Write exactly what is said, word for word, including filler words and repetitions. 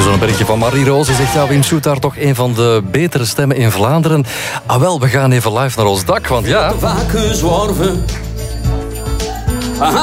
een berichtje van Marie Roze. Zegt, ja, Wim Soetaert toch een van de betere stemmen in Vlaanderen. Ah wel, we gaan even live naar ons dak, want ja... Vaak gezworven